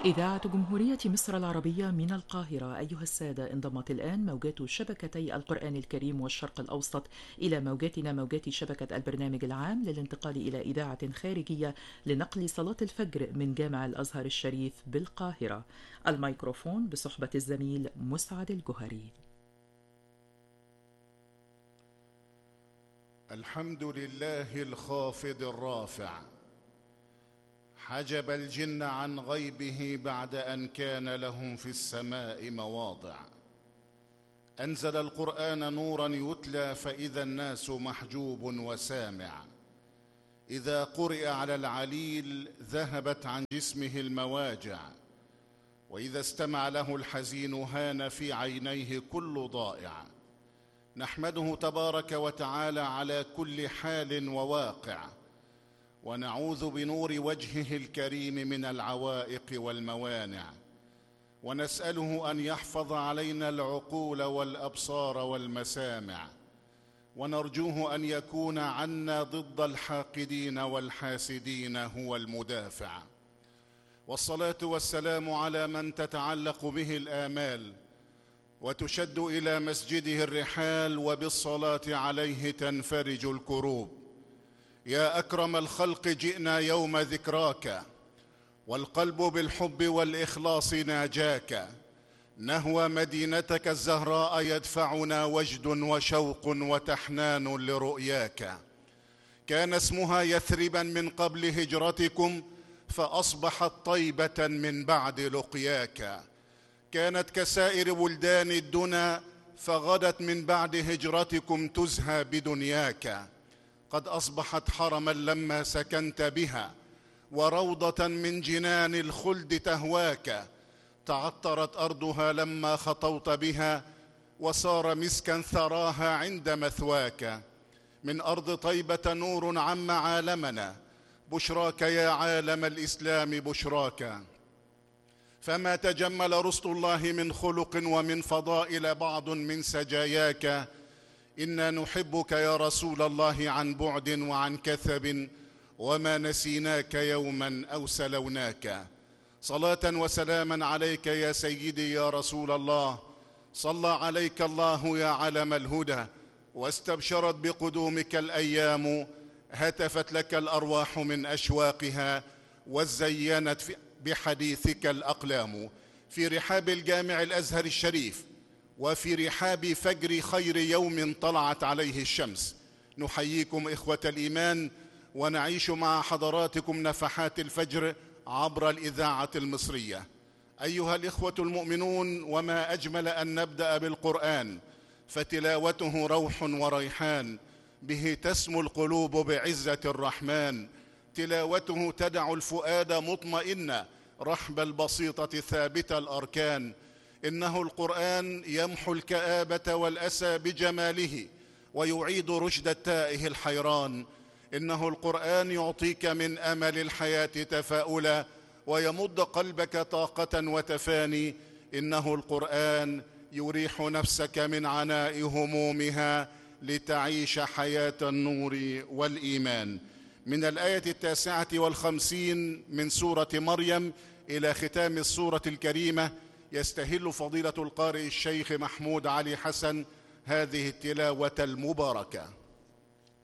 إذاعة جمهورية مصر العربية من القاهرة. أيها السادة، انضمت الآن موجات شبكتي القرآن الكريم والشرق الأوسط إلى موجاتنا، موجات شبكة البرنامج العام، للانتقال إلى إذاعة خارجية لنقل صلاة الفجر من جامع الأزهر الشريف بالقاهرة. الميكروفون بصحبة الزميل مسعد الجهري. الحمد لله الخافض الرافع، حجب الجن عن غيبه بعد أن كان لهم في السماء مواضع. أنزل القرآن نورا يتلى فإذا الناس محجوب وسامع. إذا قرئ على العليل ذهبت عن جسمه المواجع، وإذا استمع له الحزين هان في عينيه كل ضائع. نحمده تبارك وتعالى على كل حال وواقع، ونعوذ بنور وجهه الكريم من العوائق والموانع، ونسأله أن يحفظ علينا العقول والأبصار والمسامع، ونرجوه أن يكون عنا ضد الحاقدين والحاسدين هو المدافع. والصلاة والسلام على من تتعلق به الآمال وتشد إلى مسجده الرحال، وبالصلاة عليه تنفرج الكروب. يا أكرم الخلق جئنا يوم ذكراك، والقلب بالحب والإخلاص ناجاك. نهوى مدينتك الزهراء يدفعنا وجد وشوق وتحنان لرؤياك. كان اسمها يثربا من قبل هجرتكم، فأصبحت طيبة من بعد لقياك. كانت كسائر بلدان الدنا، فغدت من بعد هجرتكم تزهى بدنياك. قد أصبحت حرما لما سكنت بها، وروضة من جنان الخلد تهواك. تعطرت أرضها لما خطوت بها، وصار مسكا ثراها عند مثواك. من أرض طيبة نور عم عالمنا، بشراك يا عالم الإسلام بشراك. فما تجمل رسل الله من خلق ومن فضائل بعض من سجاياك. إنا نحبك يا رسول الله عن بعد وعن كثب، وما نسيناك يوما أو سلوناك. صلاة وسلاما عليك يا سيدي يا رسول الله، صلى عليك الله يا علم الهدى، واستبشرت بقدومك الأيام. هتفت لك الأرواح من أشواقها، وزينت بحديثك الأقلام. في رحاب الجامع الأزهر الشريف، وفي رحاب فجر خير يوم طلعت عليه الشمس، نحييكم إخوة الإيمان، ونعيش مع حضراتكم نفحات الفجر عبر الإذاعة المصرية. أيها الإخوة المؤمنون، وما أجمل أن نبدأ بالقرآن، فتلاوته روح وريحان، به تسمو القلوب بعزة الرحمن. تلاوته تدع الفؤاد مطمئنا، رحب البسيطة ثابت الأركان. إنه القرآن يمحو الكآبة والأسى بجماله، ويعيد رشد التائه الحيران. إنه القرآن يعطيك من أمل الحياة تفاؤلا، ويمد قلبك طاقة وتفاني. إنه القرآن يريح نفسك من عناء همومها، لتعيش حياة النور والإيمان. من الآية 59 من سورة مريم إلى ختام السورة الكريمة، يستهل فضيلة القارئ الشيخ محمود علي حسن هذه التلاوة المباركة.